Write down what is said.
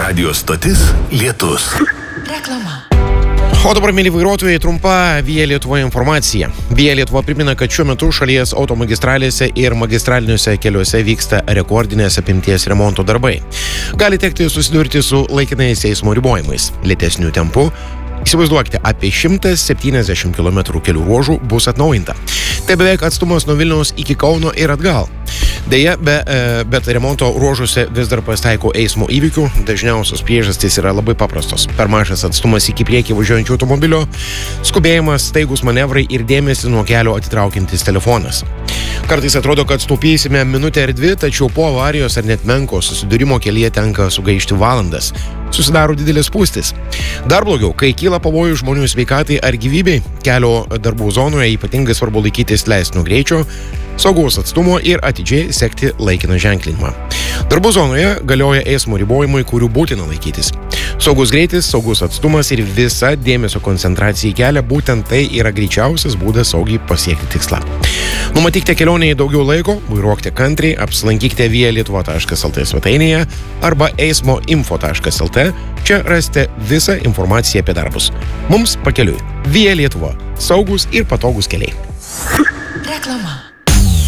Radio stotis Lietus. Reklama. O dabar, mėly vairuotojai, trumpa Via Lietuva informacija. Via Lietuva primena, kad šiuo metu šalies automagistralėse ir magistraliniuose keliuose vyksta rekordinės apimties remonto darbai. Gali tekti susidurti su laikinais eismo ribojimais, lėtesniu tempu. Įsivaizduokite, apie 170 km kelių ruožų bus atnaujinta. Tai beveik atstumas nuo Vilniaus iki Kauno ir atgal. Deja, bet remonto ruožuose vis dar pasitaiko eismo įvykių. Dažniausios priežastys yra labai paprastos. Per mažas atstumas iki priekį važiuojančio automobilio, skubėjimas, staigus manevrai ir dėmesį nuo kelio atitraukiantis telefonas. Kartais atrodo, kad taupysime minutę ar dvi, tačiau po avarijos ar net menko susidūrimo kelyje tenka sugaišti valandas. Susidaro didelės spūstys. Dar blogiau, kai kyla pavojus žmonių sveikatai ar gyvybei, kelio darbų zonoje ypatingai svarbu laikytis leistino greičio, saugaus atstumo ir atidžiai sekti laikiną ženklinimą. Darbų zonoje galioja eismo ribojimai, kurių būtina laikytis. Saugus greitis, saugus atstumas ir visa dėmesio koncentracija į kelią, būtent tai yra greičiausias būdas saugiai pasiekti tikslą. Numatykite kelionėje daugiau laiko, vairuokite kantriai, apsilankykite vialietuva.lt svetainėje arba eismoinfo.lt. Čia rasite visą informaciją apie darbus. Mums pakeliui. Via Lietuva. Saugus ir patogus keliai. Reklama.